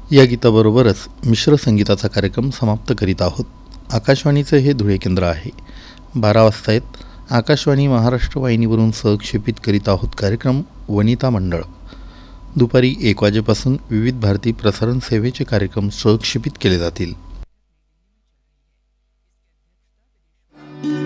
या गीताबरोबरच मिश्र संगीताचा कार्यक्रम समाप्त करीत आहोत. आकाशवाणीचं हे धुळे केंद्र आहे. 12 वाजता आकाशवाणी महाराष्ट्र वाहिनीवरून सहक्षेपित करीत आहोत कार्यक्रम वनिता मंडळ. दुपारी 1 वाजेपासून विविध भारती प्रसारण सेवेचे कार्यक्रम सहक्षेपित केले जातील.